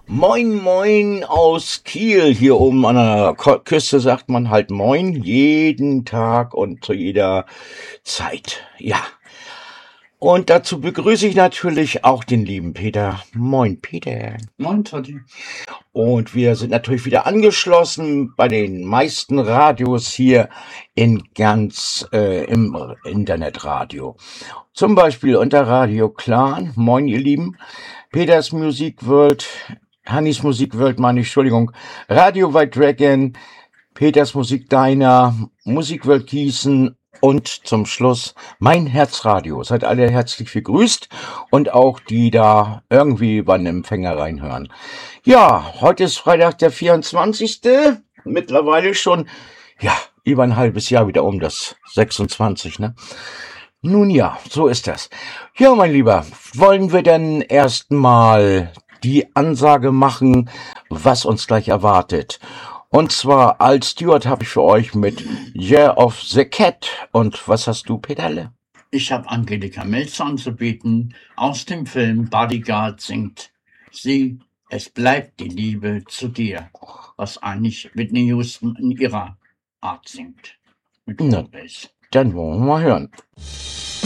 Moin, moin aus Kiel. Hier oben an der Küste sagt man halt moin, jeden Tag und zu jeder Zeit. Ja. Und dazu begrüße ich natürlich auch den lieben Peter. Moin, Peter. Moin, Totti. Und wir sind natürlich wieder angeschlossen bei den meisten Radios hier in im Internetradio. Zum Beispiel unter Radio Clan. Moin, ihr Lieben. Peters Music World, Hannis Musik World, meine Entschuldigung. Radio White Dragon, Peters Musik Diner, Musik World Gießen und zum Schluss mein Herzradio. Seid alle herzlich begrüßt und auch die da irgendwie beim Empfänger reinhören. Ja, heute ist Freitag der 24. Mittlerweile schon, ja, über ein halbes Jahr wieder um das 26, ne? Nun ja, so ist das. Ja, mein Lieber, wollen wir denn erstmal die Ansage machen, was uns gleich erwartet? Und zwar als Steward habe ich für euch mit Year of the Cat. Und was hast du, Peterle? Ich habe Angelika Melzer anzubieten. Aus dem Film Bodyguard singt sie Es bleibt die Liebe zu dir, was eigentlich Whitney Houston in ihrer Art singt. Mit Na, Bass. dann wollen wir mal hören.